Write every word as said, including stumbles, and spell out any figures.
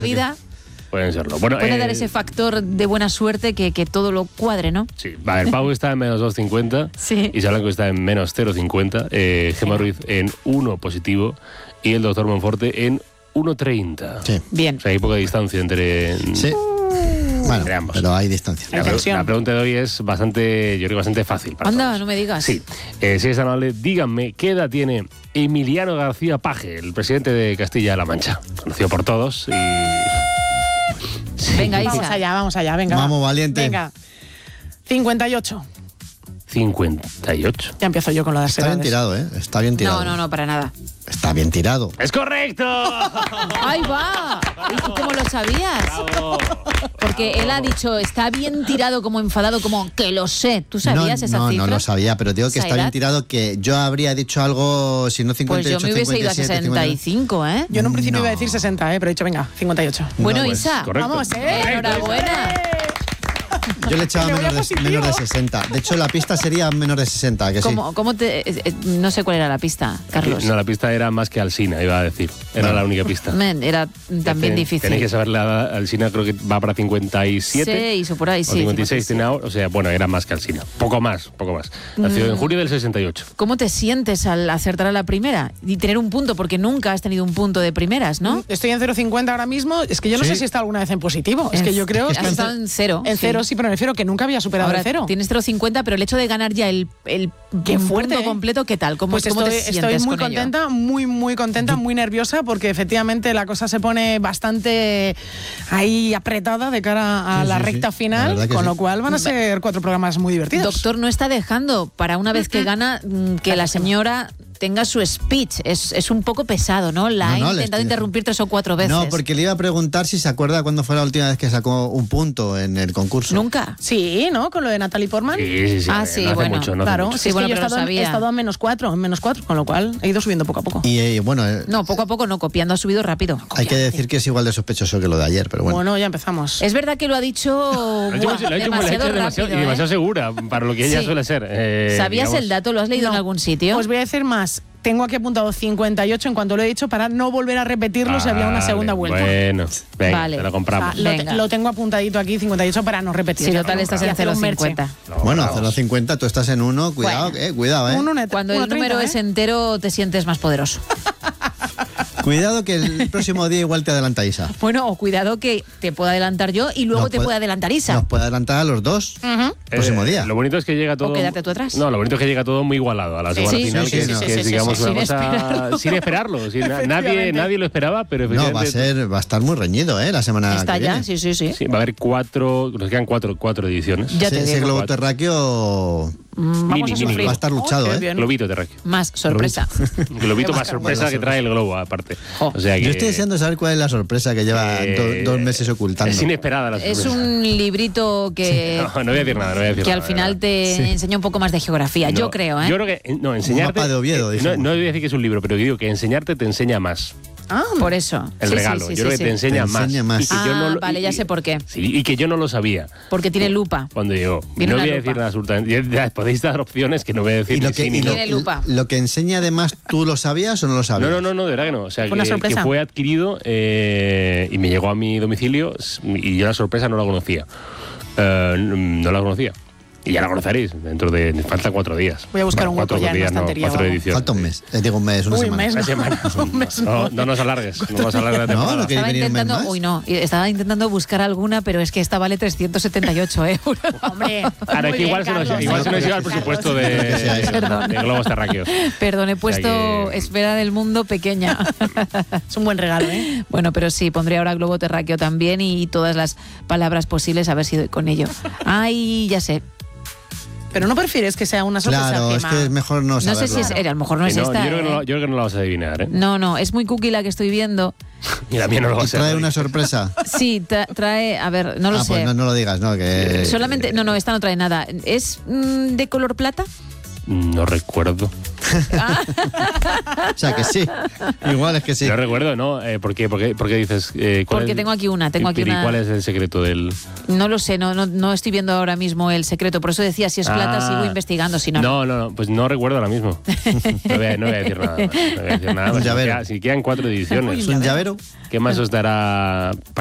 vida. Pueden serlo. Bueno, Puede eh, dar ese factor de buena suerte que, que todo lo cuadre, ¿no? Sí, vale, el Pau está en menos dos cincuenta. Sí. Isa Blanco está en menos cero cincuenta. Eh, Gemma Ruiz en uno positivo. Y el doctor Monforte en uno treinta. Sí. Bien. O sea, hay poca distancia entre, Sí. Bueno, entre ambos. pero hay distancia. La, pre- la pregunta de hoy es bastante, yo creo, bastante fácil para Anda, todos. no me digas. Sí. Eh, si es tan amable, díganme, ¿qué edad tiene Emiliano García Paje, el presidente de Castilla-La Mancha? Conocido por todos y... Sí. Venga, Isa. Vamos allá, vamos allá, venga. Vamos, va. valiente. Venga. cincuenta y ocho. cincuenta y ocho. Ya empiezo yo con lo de las Está bien edades. tirado, ¿eh? Está bien tirado. No, no, no, para nada. Está bien tirado. ¡Es correcto! ¡Ahí va! ¿Y tú cómo lo sabías? Bravo. Porque él ha dicho, está bien tirado, como enfadado, como que lo sé. ¿Tú sabías no, esa no, cifra? No, lo sabía, pero digo que ¿Esa está bien edad? tirado, que yo habría dicho algo, si no cincuenta y ocho, Pues yo me hubiese ido a cincuenta y siete, sesenta y cinco, ¿eh? Yo en un principio No. iba a decir sesenta, ¿eh? Pero he dicho, venga, cincuenta y ocho. Bueno, pues, Isa, correcto. Vamos, ¿eh? enhorabuena. Yo le echaba Le voy a menos de, positivo. menos de sesenta. De hecho, la pista sería menos de sesenta, que sí. ¿Cómo, cómo te, eh, eh, no sé cuál era la pista, Carlos. No, la pista era más que Alsina, iba a decir. Era Bueno. la única pista. Men, era también Ten- difícil. Tenéis que saber la edad. Alsina creo que va para cincuenta y siete. Seis o por ahí, o sí, cincuenta y seis cincuenta y siete. tiene ahora. O sea, bueno, era más que Alsina. Poco más, poco más. Nació Mm. en julio del sesenta y ocho. ¿Cómo te sientes al acertar a la primera y tener un punto? Porque nunca has tenido un punto de primeras, ¿no? Estoy en cero coma cincuenta ahora mismo. Es que yo no Sí. sé si está alguna vez en positivo. Es que yo creo Has que estado en cero. en cero sí, pero me refiero que nunca había superado Ahora el cero. tienes cero coma cincuenta, pero el hecho de ganar ya el, el Qué fuerte, punto ¿eh? completo, ¿qué tal? ¿Cómo, Pues cómo estoy, te sientes estoy muy con ello? contenta, muy, muy contenta, muy nerviosa, porque efectivamente la cosa se pone bastante ahí apretada de cara a Sí, la sí, sí. recta La final, verdad que con sí. lo cual van a ser cuatro programas muy divertidos. Doctor no está dejando para una vez que gana mm, que la señora tenga su speech. Es, es un poco pesado, ¿no? La No, ha no, le intentado estoy- interrumpir tres o cuatro veces. No, porque le iba a preguntar si se acuerda cuándo fue la última vez que sacó un punto en el concurso. ¿Nunca? Sí, ¿no? Con lo de Natalie Portman. Sí, sí, sí. Ah, no sí, hace bueno, mucho, no hace Claro, mucho. sí, Sí, es bueno, que yo he pero estado, lo en, he sabía. estado a menos cuatro, en menos cuatro, con lo cual he ido subiendo poco a poco. Y eh, bueno, eh, No, poco a poco no, copiando ha subido rápido. hay que decir que es igual de sospechoso que lo de ayer, pero bueno. Bueno, ya empezamos. Es verdad que lo ha dicho, Lo ha hecho, buah, lo ha hecho- lo ha demasiado hecho demasiado, rápido, y demasiado ¿eh? segura para lo que ella Sí. suele ser. eh, ¿Sabías digamos. el dato? ¿Lo has leído No. en algún sitio? Os voy a decir más. Tengo aquí apuntado cincuenta y ocho en cuanto lo he dicho para no volver a repetirlo si había una Vale, segunda vuelta. Bueno, venga, Vale. te lo O sea, compramos. lo, te- Venga. lo tengo apuntadito aquí, cincuenta y ocho, para no repetir. Si total estás Y en hacer cero un coma merche. cincuenta. No, Bueno, vamos. cero coma cincuenta, tú estás en uno, cuidado, Bueno. eh, cuidado, eh. Un uno- Cuando el uno treinta, número ¿eh? es entero te sientes más poderoso. Cuidado que el próximo día igual te adelanta Isa. Bueno, o cuidado que te pueda adelantar yo y luego Nos te puede- pueda adelantar Isa. Nos puede adelantar a los dos Ujú. próximo Eh, día. Lo bonito es que llega todo. quedarte tú atrás. No, lo bonito es que llega todo muy igualado a la semana Sí, final, sí, que, sí, es- sí, que sí, es, sí, digamos, sí, una sin cosa esperarlo. sin esperarlo. sin- nadie, Efectivamente. nadie lo esperaba, pero No, va a efectivamente. ser, va a estar muy reñido, ¿eh? La semana Está que ya, viene. sí, sí, sí. Sí, va a haber cuatro. Nos quedan cuatro, cuatro ediciones. Ya te Ese, ese digo. globo terráqueo Mm, Vamos Mini, a mini. sufrir. va a estar luchado, qué ¿eh? bien. Globito terráqueo. Más sorpresa. Globito más sorpresa que trae el globo, aparte. O sea que. Yo estoy deseando saber cuál es la sorpresa que lleva Eh, do- dos meses ocultando. Es inesperada la sorpresa. Es un librito que, No, no voy a decir nada, no voy a decir que nada. al final te Sí. enseña un poco más de geografía. No, Yo creo, ¿eh? Yo creo que. No, enseñarte. mapa de Oviedo, eh, no, dijimos. no voy a decir que es un libro, pero digo que enseñarte te enseña más. Ah, Por eso. El Sí, regalo. sí, sí, yo creo sí, que te sí. enseña, Te más. enseña más. Y que Ah, yo no lo- vale, y- ya sé por qué. Sí, y que yo no lo sabía. Porque tiene lupa. Cuando llegó. Tiene no una voy a lupa. decir nada absolutamente. Ya podéis dar opciones que no voy a decir Y lo ni que, sí ni y lo, no. Tiene lupa. lo que enseña además, ¿tú lo sabías o no lo No, sabías? no, no, no, de verdad que no. O sea, Fue una que, sorpresa. que fue adquirido eh, y me llegó a mi domicilio y yo la sorpresa no la conocía. Eh, no la conocía. Y ya la conoceréis dentro de. Faltan cuatro días. Voy a buscar un cuatro hueco ya en la días, no, estantería o cuatro algo. ediciones. Falta un mes. Eh, digo un mes, una Uy, semana. mes. Una semana. Un mes. No, no nos alargues. No nos alargues la No, temporada. lo que- Estaba venir un mes intentando, más? uy no, estaba intentando buscar alguna, pero es que esta vale trescientos setenta y ocho euros. Hombre. Ahora, muy que bien, igual, se nos, Carlos. igual se nos lleva el Carlos. presupuesto de, Perdón. de globos terráqueos. Perdón, he puesto que- esfera del mundo pequeña. Es un buen regalo, ¿eh? Bueno, pero sí, pondré ahora globo terráqueo también y todas las palabras posibles a ver si doy con ello. Ay, ya sé. Pero no prefieres que sea una sorpresa, Claro, es Gemma? que es mejor no No saberlo. sé si es, eh, a lo mejor no es No, esta. yo, creo que no, ¿eh? yo creo que no la vas a adivinar, ¿eh? No, no, es muy cookie la que estoy viendo. Y la mía no lo va a ¿Y ser. trae una sorpresa? Sí, tra- trae, a ver, no lo ah, sé. pues no, no lo digas, no, que... Solamente, no, no, esta no trae nada. ¿Es mm, de color plata? No recuerdo. O sea que sí. Igual es que sí. No recuerdo, ¿no? Eh, ¿por, qué, por, qué, por qué dices? Eh, ¿cuál Porque es- tengo aquí una, tengo aquí ¿Y una. cuál es el secreto del...? No lo sé, no, no, no estoy viendo ahora mismo el secreto. Por eso decía, si es plata, Ah. sigo investigando. Si no, No, no, no, pues no recuerdo ahora mismo. No voy a, no voy a decir nada más. No voy a decir nada más. Un Si llavero. queda- Si quedan cuatro ediciones, ¿Es un llavero? ¿qué más os dará